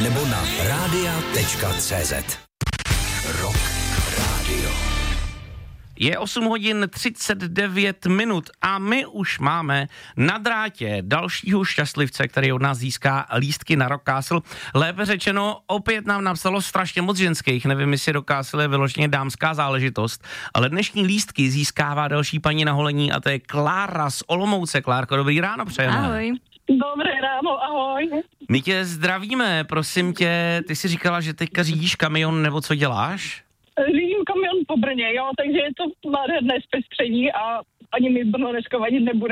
nebo na radia.cz. Rock Radio. Je 8 hodin 39 minut a my už máme na drátě dalšího šťastlivce, který od nás získá lístky na Rock Castle. Lépe řečeno, opět nám napsalo strašně moc ženských, nevím, jestli Rock Castle je vyloženě dámská záležitost, ale dnešní lístky získává další paní na holení a to je Klára z Olomouce. Klárko, dobrý ráno přejeme. Ahoj. Dobré ráno, ahoj. My tě zdravíme, prosím tě, ty jsi říkala, že teďka řídíš kamion, nebo co děláš? Řídím kamion po Brně, jo, takže je to nádherné zpestření a ani mi Brno dneska vadit nebude.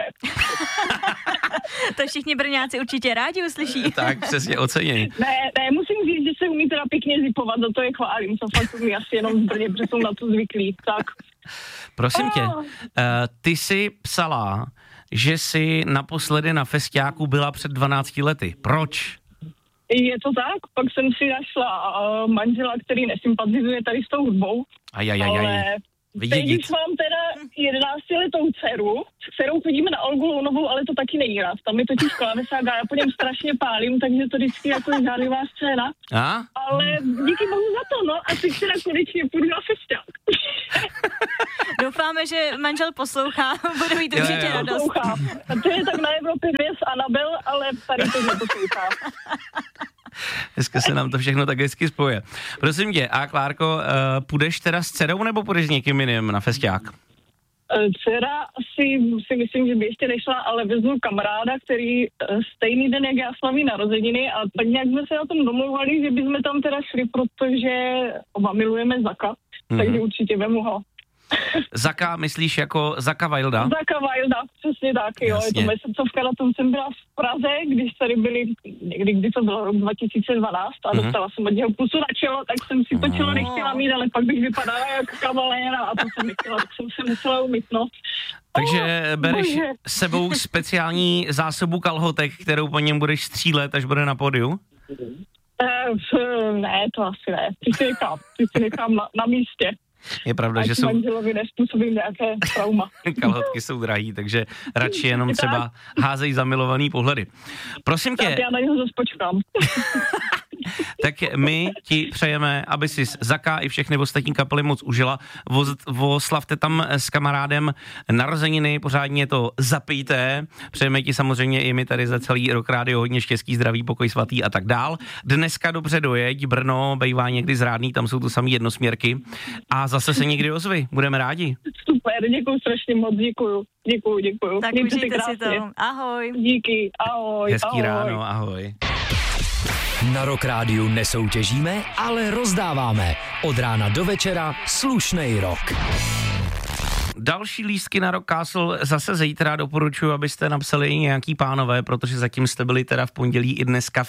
To všichni Brňáci určitě rádi uslyší. Tak, přesně, oceněj. Ne, musím říct, že se umí teda pěkně zipovat, za to je chválím, to fakt umí asi jenom v Brně, protože jsou na to zvyklí, tak. Prosím tě, ty jsi psala, že jsi naposledy na festiáku byla před 12 lety. Proč? Je to tak, pak jsem si našla manžela, který nesympatizuje tady s tou hudbou, ale teď už mám teda 11letou dceru, s kterou chodíme na Olgu Lounovou, ale to taky není rád. Tam je totiž klávesák a já po něm strašně pálím, takže to vždycky jako je žádlivá scéna. A? Ale díky bohu za to, no, a teď teda konečně půjdu na festiák. Doufáme, že manžel poslouchá, bude mít určitě radost. A to je tak na Evropě 2 s Anabel, ale tady to neposlouchá. Dneska se nám to všechno tak hezky spoje. Prosím tě, a Klárko, půjdeš teda s dcerou nebo půjdeš s někým jiným na festiák? Dcera si myslím, že by ještě nešla, ale vezmu kamaráda, který stejný den, jak já slaví narozeniny a tak nějak jsme se na tom domlouvali, že bychom tam teda šli, protože oba milujeme Zaka, takže určitě vemu ho. Zaka, myslíš jako Zaka Wilda? Zaka Wilda, přesně tak, jo. Jasně. Je to mesecovka, na tom jsem byla v Praze, když tady byli, někdy, kdy to bylo rok 2012 a dostala jsem od něho pusu na čelo, tak jsem si to čelo nechtěla mít, ale pak bych vypadala jak kavaléra a to jsem nechtěla, tak jsem se musela umýt, no. Takže bereš sebou speciální zásobu kalhotek, kterou po něm budeš střílet, až bude na pódiu? Ne, to asi ne. Ty si nechám na místě. Je pravda, ať že jsou... manželovi nespůsobím nějaké trauma. Kalhotky jsou drahý, takže radši jenom třeba házej zamilovaný pohledy. Prosím tě... Tak já na něho zase počkám. Tak my ti přejeme, aby si Zaka i všechny ostatní kapely moc užila. Oslavte tam s kamarádem narozeniny, pořádně to zapijte. Přejeme ti samozřejmě i my tady za celý Rock Radio hodně štěstí, zdraví, pokoj svatý a tak dál. Dneska dobře dojeď, Brno bejvá někdy zrádný, tam jsou to samý jednosměrky. A zase se někdy ozvi, budeme rádi. Super, děkuju strašně moc, děkuju. Tak užijte si to. Ahoj. Díky, ahoj. Hezký ahoj. ráno, ahoj. Na Rock Rádiu nesoutěžíme, ale rozdáváme. Od rána do večera slušnej rock. Další lístky na Rock Castle zase zítra, doporučuji, abyste napsali nějaký pánové, protože zatím jste byli teda v pondělí i dneska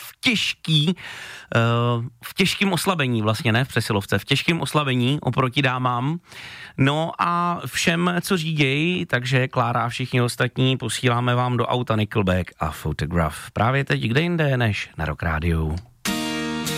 v těžkým oslabení vlastně, ne v přesilovce, v těžkém oslabení oproti dámám. No a všem, co řídějí, takže Klára a všichni ostatní posíláme vám do auta Nickelback a Photograph. Právě teď kde jinde než na Rock Rádiu.